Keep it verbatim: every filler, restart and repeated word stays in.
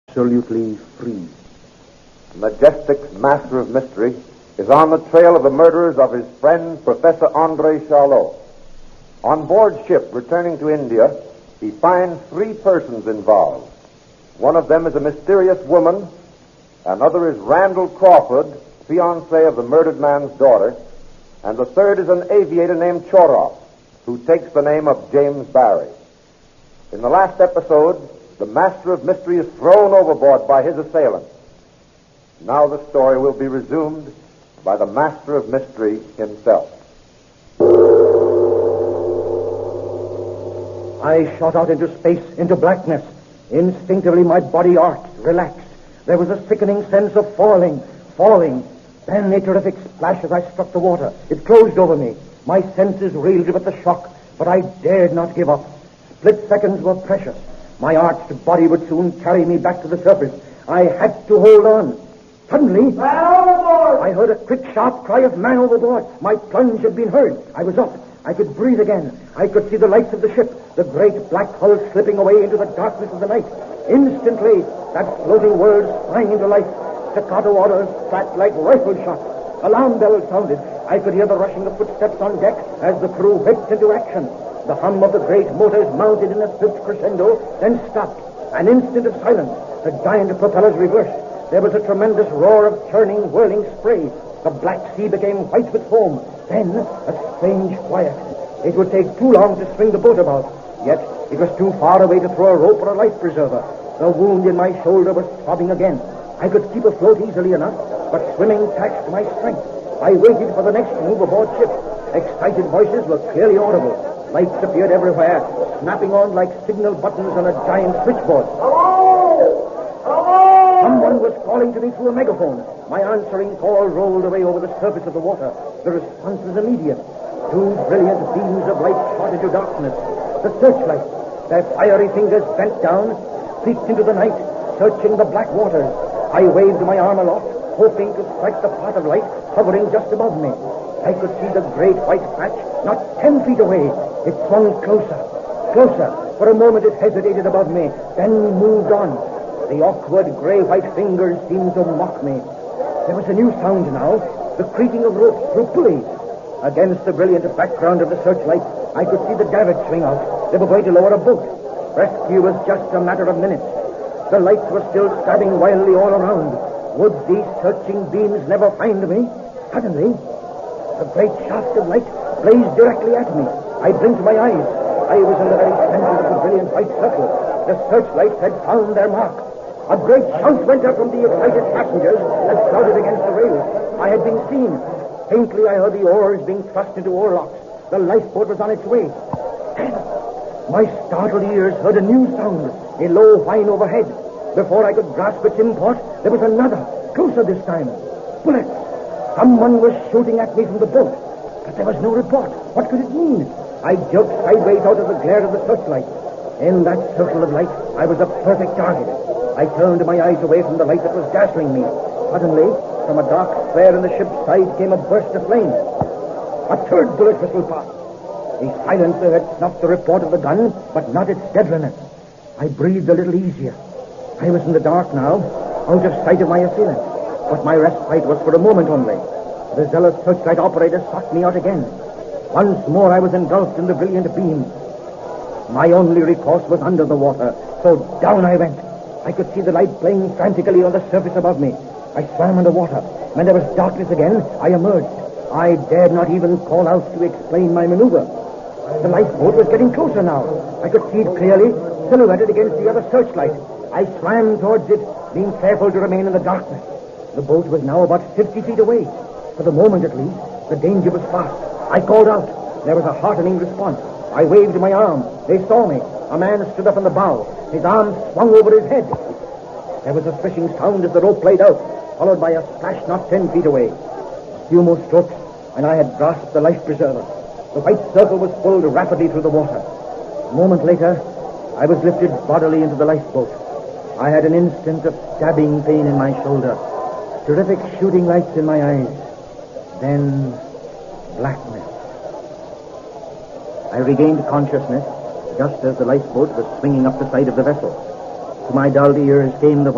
absolutely free. The majestic master of mystery is on the trail of the murderers of his friend, Professor Andre Charlot. On board ship, returning to India, he finds three persons involved. One of them is a mysterious woman. Another is Randall Crawford, fiancé of the murdered man's daughter. And the third is an aviator named Choroff, who takes the name of James Barry. In the last episode, the master of mystery is thrown overboard by his assailants. Now the story will be resumed by the master of mystery himself. I shot out into space, into blackness. Instinctively, my body arched, relaxed. There was a sickening sense of falling, falling. Then a terrific splash as I struck the water. It closed over me. My senses reeled with the shock, but I dared not give up. Split seconds were precious. My arched body would soon carry me back to the surface. I had to hold on. Suddenly, man overboard! I heard a quick, sharp cry of man overboard. My plunge had been heard. I was up. I could breathe again. I could see the lights of the ship, the great black hull slipping away into the darkness of the night. Instantly, that floating world sprang into life. Staccato orders cracked like rifle shots. Alarm bells sounded. I could hear the rushing of footsteps on deck as the crew whipped into action. The hum of the great motors mounted in a swift crescendo, then stopped. An instant of silence. The giant propellers reversed. There was a tremendous roar of churning, whirling spray. The black sea became white with foam. Then, a strange quiet. It would take too long to swing the boat about. Yet, it was too far away to throw a rope or a life preserver. The wound in my shoulder was throbbing again. I could keep afloat easily enough, but swimming taxed my strength. I waited for the next move aboard ship. Excited voices were clearly audible. Lights appeared everywhere, snapping on like signal buttons on a giant switchboard. Hello! Hello! Someone was calling to me through a megaphone. My answering call rolled away over the surface of the water. The response was immediate. Two brilliant beams of light shot into darkness. The searchlight. Their fiery fingers bent down, streaked into the night, searching the black waters. I waved my arm aloft, hoping to strike the part of light hovering just above me. I could see the great white patch not ten feet away. It swung closer, closer. For a moment it hesitated above me, then moved on. The awkward gray-white fingers seemed to mock me. There was a new sound now, the creaking of ropes through pulleys. Against the brilliant background of the searchlight, I could see the davits swing out. They were going to lower a boat. Rescue was just a matter of minutes. The lights were still stabbing wildly all around. Would these searching beams never find me? Suddenly, a great shaft of light blazed directly at me. I blinked my eyes. I was in the very center of the brilliant white circle. The searchlights had found their mark. A great shout went up from the excited passengers as crowded against the rails. I had been seen. Faintly, I heard the oars being thrust into oarlocks. The lifeboat was on its way. Then, my startled ears heard a new sound, a low whine overhead. Before I could grasp its import, there was another, closer this time. Bullets. Someone was shooting at me from the boat. But there was no report. What could it mean? I jerked sideways out of the glare of the searchlight. In that circle of light, I was a perfect target. I turned my eyes away from the light that was dazzling me. Suddenly, from a dark square in the ship's side came a burst of flame. A third bullet whistled past. A silencer had snuffed the report of the gun, but not its deadliness. I breathed a little easier. I was in the dark now, out of sight of my assailant. But my respite was for a moment only. The zealous searchlight operator sought me out again. Once more I was engulfed in the brilliant beam. My only recourse was under the water, so down I went. I could see the light playing frantically on the surface above me. I swam under water. When there was darkness again, I emerged. I dared not even call out to explain my maneuver. The lifeboat was getting closer now. I could see it clearly, silhouetted against the other searchlight. I swam towards it, being careful to remain in the darkness. The boat was now about fifty feet away. For the moment, at least, the danger was past. I called out. There was a heartening response. I waved my arm. They saw me. A man stood up on the bow. His arm swung over his head. There was a swishing sound as the rope played out, followed by a splash not ten feet away. A few more strokes, and I had grasped the life preserver. The white circle was pulled rapidly through the water. A moment later, I was lifted bodily into the lifeboat. I had an instant of stabbing pain in my shoulder, terrific shooting lights in my eyes, then blackness. I regained consciousness just as the lifeboat was swinging up the side of the vessel. To my dulled ears came the